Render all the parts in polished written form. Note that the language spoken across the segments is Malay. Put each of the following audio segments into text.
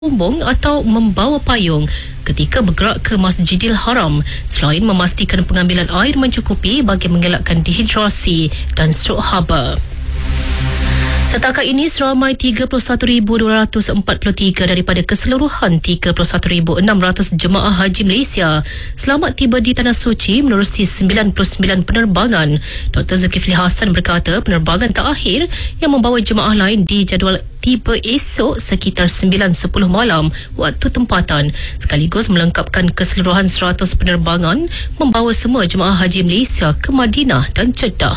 bumbung atau membawa payung ketika bergerak ke Masjidil Haram selain memastikan pengambilan air mencukupi bagi mengelakkan dehidrasi dan strok haba. Setakat ini, seramai 31,243 daripada keseluruhan 31,600 jemaah haji Malaysia selamat tiba di Tanah Suci menerusi 99 penerbangan. Dr. Zulkifli Hassan berkata penerbangan terakhir yang membawa jemaah lain dijadual tiba esok sekitar 9.10 malam waktu tempatan, sekaligus melengkapkan keseluruhan 100 penerbangan membawa semua jemaah haji Malaysia ke Madinah dan Jeddah.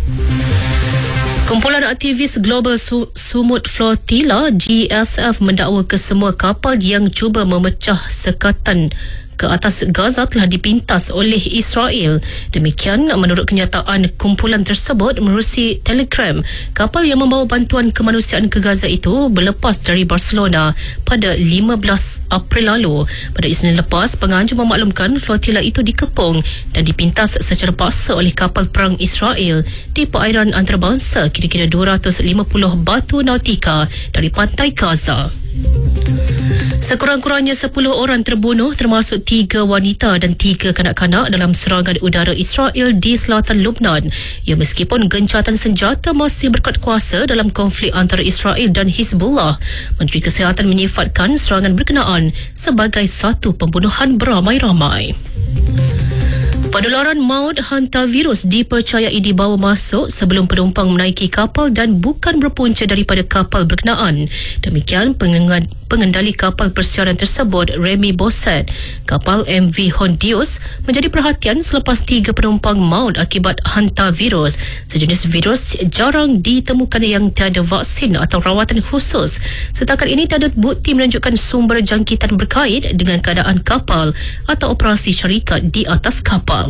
Kumpulan aktivis Global Sumut Flotilla GSF mendakwa kesemua kapal yang cuba memecah sekatan ke atas Gaza telah dipintas oleh Israel. Demikian menurut kenyataan kumpulan tersebut menerusi Telegram. Kapal yang membawa bantuan kemanusiaan ke Gaza itu berlepas dari Barcelona pada 15 April lalu. Pada Isnin lepas, penganjur memaklumkan flotila itu dikepung dan dipintas secara paksa oleh kapal perang Israel di perairan antarabangsa kira-kira 250 batu nautika dari pantai Gaza. Sekurang-kurangnya 10 orang terbunuh termasuk 3 wanita dan 3 kanak-kanak dalam serangan udara Israel di selatan Lebanon. Ya, meskipun gencatan senjata masih berkuat kuasa dalam konflik antara Israel dan Hizbullah, Menteri Kesihatan menyifatkan serangan berkenaan sebagai satu pembunuhan beramai-ramai. Penularan maut hantavirus dipercayai dibawa masuk sebelum penumpang menaiki kapal dan bukan berpunca daripada kapal berkenaan. Demikian pengendali kapal persiaran tersebut, Remy Bosset. Kapal MV Hondius menjadi perhatian selepas 3 penumpang maut akibat hantavirus. Sejenis virus jarang ditemukan yang tiada vaksin atau rawatan khusus. Setakat ini tiada bukti menunjukkan sumber jangkitan berkait dengan keadaan kapal atau operasi syarikat di atas kapal.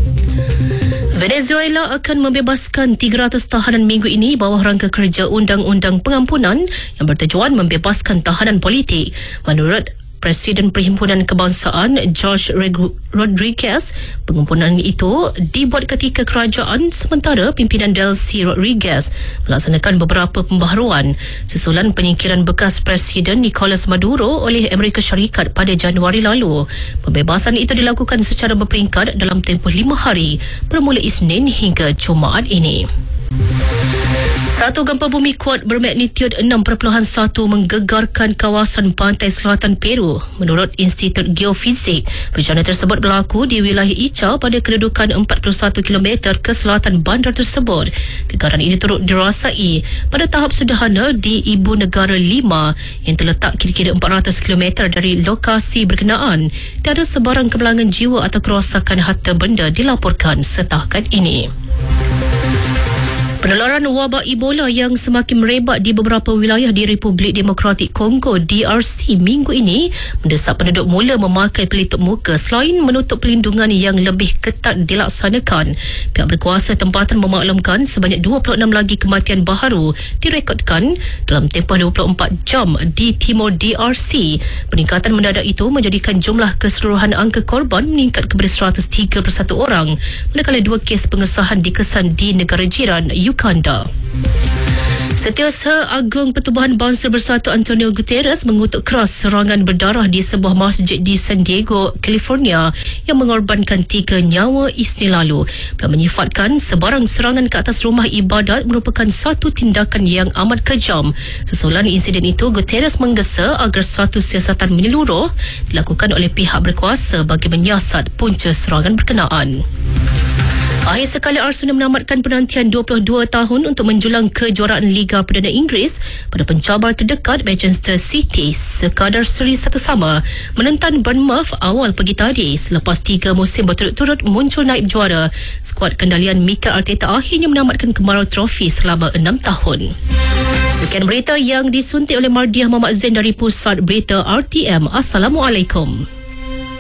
Venezuela akan membebaskan 300 tahanan minggu ini bawah rangka kerja Undang-Undang Pengampunan yang bertujuan membebaskan tahanan politik. Menurut Presiden Perhimpunan Kebangsaan George Rodriguez, pengampunan itu dibuat ketika kerajaan sementara pimpinan Delcy Rodriguez melaksanakan beberapa pembaharuan susulan penyingkiran bekas Presiden Nicolas Maduro oleh Amerika Syarikat pada Januari lalu. Pembebasan itu dilakukan secara berperingkat dalam tempoh 5 hari bermula Isnin hingga Jumaat ini. Satu gempa bumi kuat bermagnitud 6.1 menggegarkan kawasan pantai selatan Peru. Menurut Institut Geofisik, bencana tersebut berlaku di wilayah Ica pada kedudukan 41 km ke selatan bandar tersebut. Gegaran ini turut dirasai pada tahap sederhana di ibu negara Lima yang terletak kira-kira 400 km dari lokasi berkenaan. Tiada sebarang kemalangan jiwa atau kerosakan harta benda dilaporkan setakat ini. Penularan wabak Ebola yang semakin merebak di beberapa wilayah di Republik Demokratik Kongo DRC minggu ini mendesak penduduk mula memakai pelitup muka selain menutup pelindungan yang lebih ketat dilaksanakan. Pihak berkuasa tempatan memaklumkan sebanyak 26 lagi kematian baharu direkodkan dalam tempoh 24 jam di timur DRC. Peningkatan mendadak itu menjadikan jumlah keseluruhan angka korban meningkat kepada 131 orang, manakala 2 kes pengesahan dikesan di negara jiran Uganda. Setiausaha Agung Pertubuhan Bangsa Bersatu Antonio Guterres mengutuk keras serangan berdarah di sebuah masjid di San Diego, California yang mengorbankan 3 nyawa Isnin lalu. Beliau menyifatkan sebarang serangan ke atas rumah ibadat merupakan satu tindakan yang amat kejam. Susulan insiden itu, Guterres menggesa agar satu siasatan menyeluruh dilakukan oleh pihak berkuasa bagi menyiasat punca serangan berkenaan. Akhir sekali Arsenal menamatkan penantian 22 tahun untuk menjulang kejuaraan Liga Perdana Inggeris pada pencabar terdekat Manchester City sekadar seri 1-1 menentang Bournemouth awal pagi tadi. Selepas 3 musim berturut-turut muncul naib juara, skuad kendalian Mikel Arteta akhirnya menamatkan kemarau trofi selama 6 tahun. Sekian berita yang disuntik oleh Mardiah Muhammad Zain dari Pusat Berita RTM. Assalamualaikum.